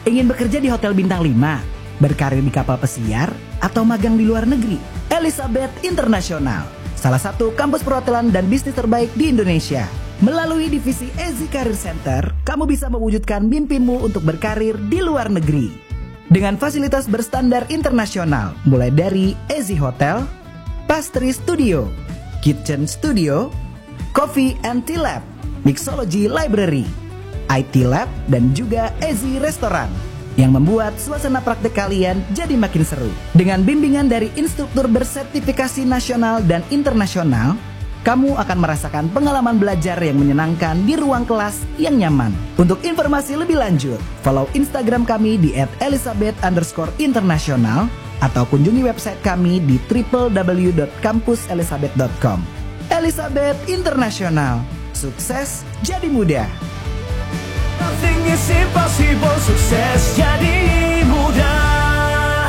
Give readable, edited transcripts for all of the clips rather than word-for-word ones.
Ingin bekerja di hotel bintang 5, berkarir di kapal pesiar, atau magang di luar negeri? Elizabeth International, salah satu kampus perhotelan dan bisnis terbaik di Indonesia. Melalui divisi Ezi Career Center, kamu bisa mewujudkan mimpimu untuk berkarir di luar negeri. Dengan fasilitas berstandar internasional, mulai dari Ezi Hotel, Pastry Studio, Kitchen Studio, Coffee and Tea Lab, Mixology Library, IT Lab, dan juga Ezi Restoran yang membuat suasana praktek kalian jadi makin seru. Dengan bimbingan dari instruktur bersertifikasi nasional dan internasional, kamu akan merasakan pengalaman belajar yang menyenangkan di ruang kelas yang nyaman. Untuk informasi lebih lanjut, follow Instagram kami di @elizabeth_international atau kunjungi website kami di www.campuselizabeth.com. Elizabeth International, sukses jadi mudah. Nothing is impossible, sukses jadi mudah.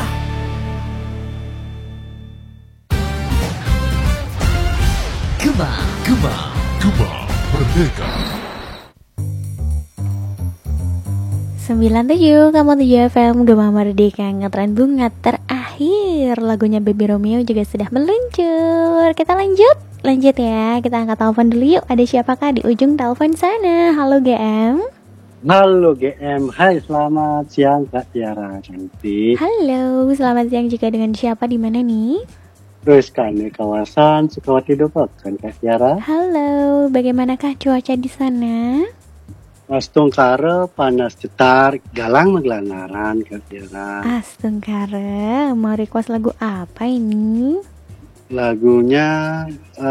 Gema Merdeka. 97,7 FM Gema Merdeka, ngetren bunga terakhir. Lagunya Baby Romeo juga sudah meluncur. Kita lanjut ya. Kita angkat telepon dulu yuk. Ada siapakah di ujung telepon sana? Halo GM. Halo GM, hai selamat siang Kak Tiara cantik. Halo, selamat siang juga. Dengan siapa, di mana nih? Terus kan di kawasan Sukawati Depok kan Kak Tiara. Halo, bagaimanakah cuaca di sana? Astungkara panas cetar, galang meglangaran Kak Tiara. Astungkara, mau request lagu apa ini? Lagunya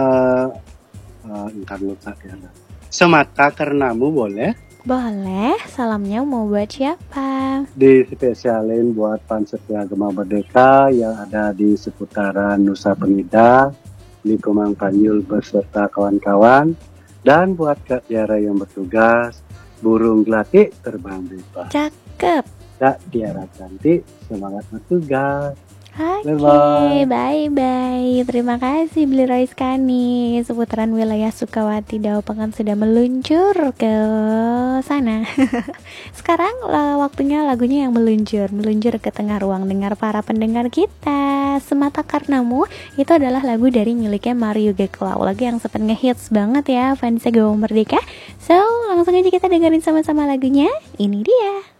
ntar lu Kak Tiara. Semata Karenamu boleh? Boleh, salamnya mau buat siapa? Dispesialin buat Pansetia Gema Merdeka yang ada di seputaran Nusa Penida, di Komang Panyul beserta kawan-kawan. Dan buat Kak Tiara yang bertugas, burung gelatik terbang bebas. Cakep. Kak Tiara cantik, semangat bertugas. Oke, Bye-bye. bye. Terima kasih Beli Roiskani. Seputaran wilayah Sukawati Daupangan sudah meluncur ke sana. Sekarang waktunya lagunya yang meluncur ke tengah ruang dengar para pendengar kita. Semata Karenamu itu adalah lagu dari miliknya Mario Geklau. Lagu yang sempat ngehits banget ya fansnya Gema Merdeka. So, langsung aja kita dengerin sama-sama lagunya. Ini dia.